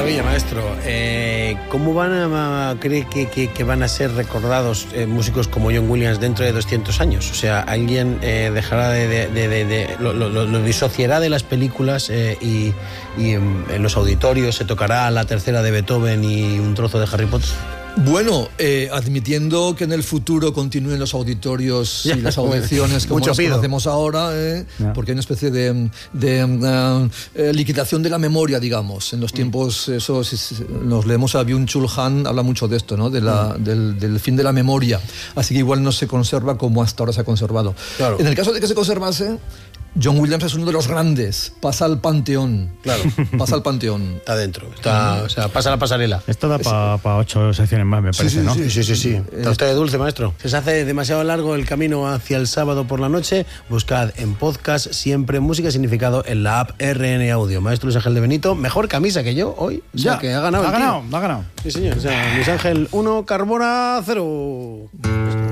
maravilla, maestro. ¿Cómo cree que van a ser recordados músicos como John Williams dentro de 200 años? O sea, ¿alguien dejará lo disociará de las películas y en los auditorios se tocará la tercera de Beethoven y un trozo de Harry Potter? Bueno, admitiendo que en el futuro continúen los auditorios y las audiciones como las conocemos ahora, porque hay una especie de liquidación de la memoria, digamos. En los tiempos, eso, si nos leemos a Byung-Chul Han, habla mucho de esto, ¿no? Del fin de la memoria. Así que igual no se conserva como hasta ahora se ha conservado. Claro. En el caso de que se conservase, John Williams es uno de los grandes. Pasa al panteón. Claro. Pasa al panteón. Está dentro. O sea, pasa la pasarela. Esto da para 8 secciones más, me parece, ¿no? Sí. Está usted de dulce, maestro. Se hace demasiado largo el camino hacia el sábado por la noche. Buscad en podcast siempre música significado en la app RN Audio. Maestro Luis Ángel de Benito, mejor camisa que yo hoy. O sea, que ha ganado. Ha ganado. Sí, señor. O sea, Luis Ángel 1, Carbona 0.